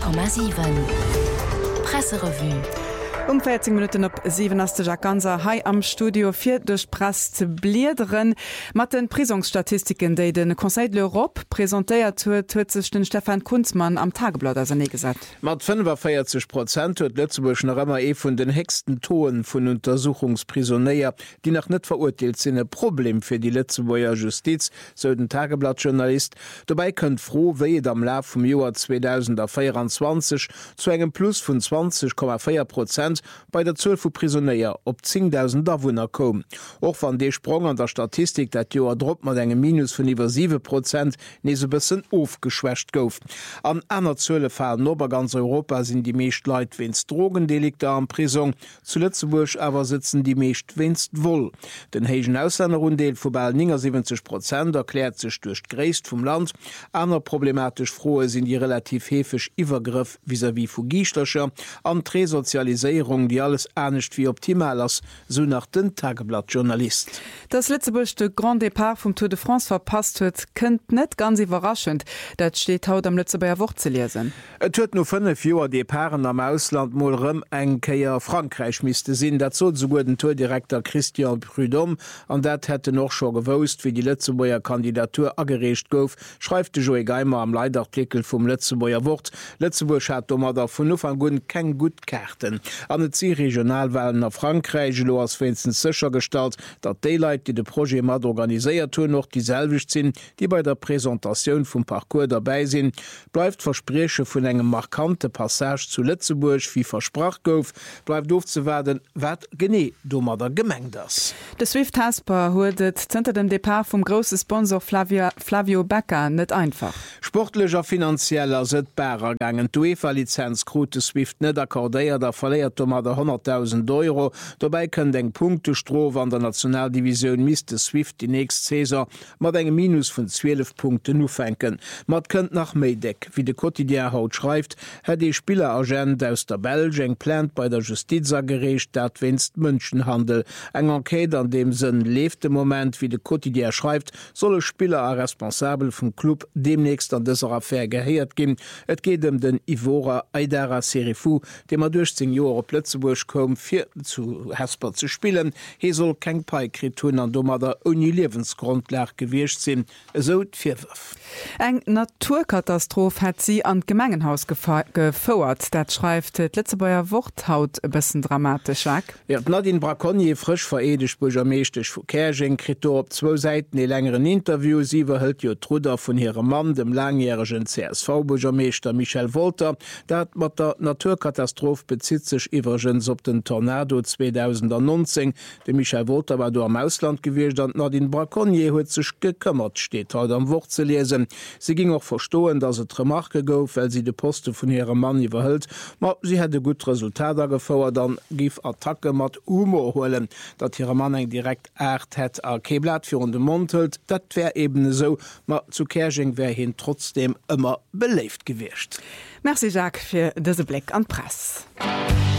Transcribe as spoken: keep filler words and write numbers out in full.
Komma sieben Presserevue. Um vierzig Minuten op sieben as Jack Ganser hai am Studio fir dech Press ze bliederen mat den Prisungsstatistiken, déi den Conseil de l'Europe präsentéiert huet huet sech den Stefan Kunzmann am Tageblatt as er ne gesat. Mat fünfundvierzig Prozent huet Lützeburg noch immer e vun den hegsten Toen vun Untersuchungsprisonnéier, die nach net verurteilt sinn e Problem fir die Lützeburger Justiz, so den Tageblattjournalist. Dabei könnt froh wéiet am Laf vum Joar zweitausendvierundzwanzig zu engem Plus vun zwanzig Komma vier Prozent bei der zwölf Prisonnéier op zehntausend Dawunner kom. Och van dee Sprong an der Statistik dat Joer Drpp mat engem Minus vun iwwer sieben Prozent nese bëssen ofgeschwächt gouf. An ennner Zölle fallen ober ganz Europa sind die meescht Leiit winst Drogendelikte an Prisung, zu Lützeburg awer sitzen die meescht winst wohl. Den hegen Ausländerrundeel vu bei siebzig Prozent erklärt sech durch d'Gréist vum Land. Aner problematisch frohe sind die relativ hefech Iwergriff vis-à-vis vu Giichtercher an Tresozialisierung, die alles ernstcht wie optimal ass, so nach den Tageblattjournalist. Das Lützeburgste Grand Départ vom Tour de France verpasst huet, kënnt net ganz überraschend, dat steht haut am Lützeburger Wort ze lesen. Et huet no fünf Joer Deparen am Ausland molrem eng Keier Frankreich miste sinn, dat zo so den Tourdirektor Christian Prudhomme, an dat hätte noch schon gewost, wie die Lützeburger Kandidatur agerecht gouf, schreibt de Joe Geimer am Leitartikel vum Lützeburger Wort. Lützeburg hat dommer der vun Ufang gun keng gut Kärten. An et Zi Regionalwahlen a Frankreich lo ass wenzen sicher stalt, dat Daylight, die de Projekt mat organiséiert hun noch dieselwicht sinn, die bei der Präsentation vum Parcours dabei sinn, bleibt Verspreche vun engem markante Passage zu Lützeburg wie versprach gouf, bleibt doof zu werden, wat gené dummer der Gemeng das. De Swift Hasper huet zenter dem Depart vum grosse Sponsor Flavia, Flavio Becker net einfach. Sportlecher finanzieller Südbarer gangen UEFA-Lizenzkrute Swift net akkordéiert, der verleiert mat der hunderttausend Euro. Dabei können eng Punktestrof an der Nationaldivision Miste Swift die nächst Caesar mat engem Minus vun zwölf Punkte nu fenken. Mat könnt nach Meideck, wie de Quotidien haut schreibt, hat die Spieleragent aus der Belgien plant bei der Justiza gerecht, dat winst Münchenhandel. Eng Enquete an dem sinn lebte Moment, wie de Quotidien schreibt, solle Spieler a responsabel vum Club demnächst an dieser Affaire geheert gin. Et geht um den Ivora Aidara Serifou, dem er durch zehn Jahre Plötzeburg kom fir zu Hesper zu spielen. He soll keng Paikritun an dommer der uni Lebensgrundlag gewircht sinn, so d'Vierwürf. Eng Naturkatastroph hat sie an Gemengenhaus gefauert, dat schreibt d Lützeburger Worthaut e bëssen dramatisch. Ja, Nadine Braconnier frisch veredech Burgermeeschtig vu Kerging krito op zwo Seiten e längeren Interview, sie verhëlt jo Truder vun ihrem Mann, dem langjährigen C S V-Burgermeester Michel Wolter, dat mat der Naturkatastroph bezit sech iwwergens op den Tornado zweitausendneunzehn. De Michel Wolter war do am Ausland gewircht, an Nadine Braconnier huet sech gekëmmert, steht haut am Wort ze lesen. Sie ging auch verstohlen, dass het Remarke gouf, weil sie de Poste vun ihrem Mann iwwerhëlt, ma sie hätte gut Resultater gefauert, dann gif Attacke mat Humor holen, dat ihre Mann eng direkt Ächt het a Keblatt fir an den Mund hält. Dat wär eben so, ma zu Kerging wär hin trotzdem immer beleeft gewircht. Merci Jacques für diesen Blick an Press.